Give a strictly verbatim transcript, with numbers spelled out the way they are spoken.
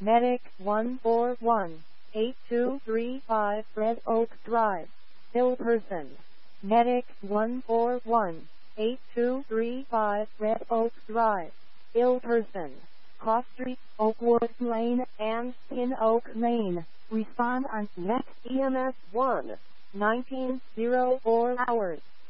Medic one four one, eight two three five Red Oak Drive, Ilperson. Medic one four one, eight two three five Red Oak Drive, Ilperson. Cross Street, Oakwood Lane, and Pin Oak Lane. Respond on next E M S one, nineteen oh four hours.